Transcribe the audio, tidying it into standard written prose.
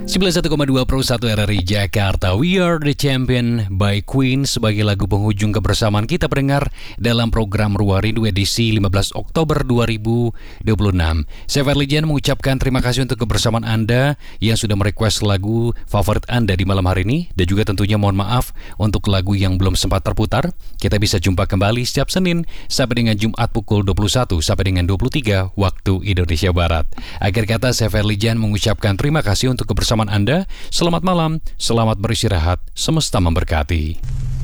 91,2 Pro 1 RRI Jakarta. We Are The Champion by Queen sebagai lagu penghujung kebersamaan kita pendengar dalam program Ruang Rindu edisi 15 Oktober 2026. Saya Ferlijan mengucapkan terima kasih untuk kebersamaan Anda yang sudah merequest lagu favorit Anda di malam hari ini. Dan juga tentunya mohon maaf untuk lagu yang belum sempat terputar. Kita bisa jumpa kembali setiap Senin sampai dengan Jumat pukul 21 sampai dengan 23 waktu Indonesia Barat. Akhir kata saya Ferlijan mengucapkan terima kasih untuk kebersamaan Anda. Selamat malam, selamat beristirahat, semesta memberkati.